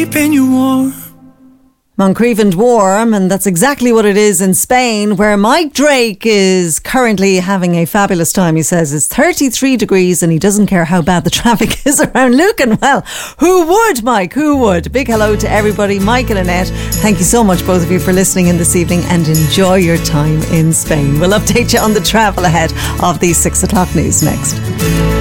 keeping you warm. Moncrief and warm, and that's exactly what it is in Spain, where Mike Drake is currently having a fabulous time. He says it's 33 degrees and he doesn't care how bad the traffic is around Lucan. Well, who would, Mike? Who would? Big hello to everybody. Mike and Annette, thank you so much, both of you, for listening in this evening, and enjoy your time in Spain. We'll update you on the travel ahead of the 6 o'clock news next.